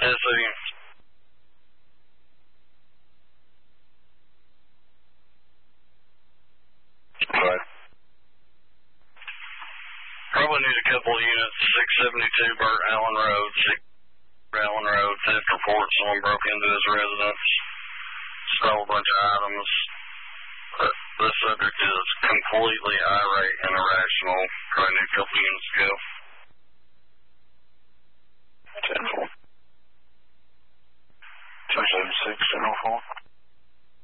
Yes, sir. Right. Probably need a couple of units. 672 Burt Allen Road, 6 Allen Road. Theft report. Someone broke into his residence, stole a bunch of items. The subject is completely irate and irrational. Probably need a couple units to go.